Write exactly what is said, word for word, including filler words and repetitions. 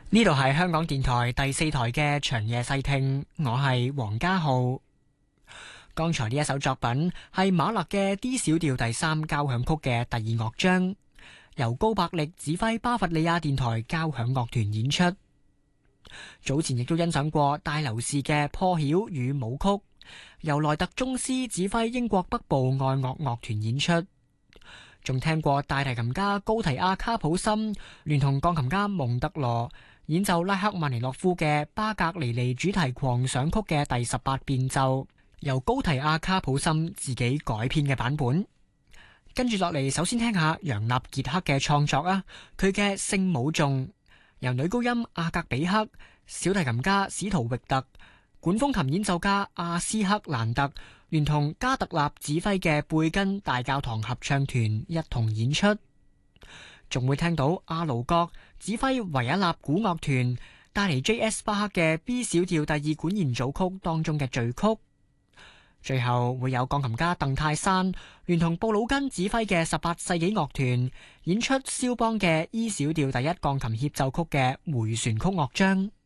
呢度係香港電台第四台嘅長夜細聽，我係黃家浩。剛才呢一首作品係馬勒嘅 D 小調第三交響曲嘅第二樂章，由高伯力指揮巴伐利亞電台交響樂團演出。早前亦都欣賞過戴留士嘅破曉與舞曲，由萊特宗斯指揮英國北部愛樂樂團演出。仲聽過大提琴家高提亞卡普森聯同鋼琴家蒙特羅演奏拉赫曼尼諾夫嘅巴格尼尼主題狂想曲嘅第十八變奏，由高提亞卡普森自己改編嘅版本。跟住落嚟，首先聽下楊納傑克嘅創作啊，佢嘅聖母頌，由女高音阿格比克、小提琴家史圖域特、管風琴演奏家阿斯克蘭特聯同加特納指揮嘅貝根大教堂合唱團一同演出。仲會聽到阿盧國指揮維也納古樂團帶嚟 J S 巴克嘅 B 小調第二管弦組曲當中嘅序曲。最後會有鋼琴家鄧泰山聯同布魯根指揮嘅十八世紀樂團演出肖邦嘅 E 小調第一鋼琴協奏曲嘅回旋曲樂章。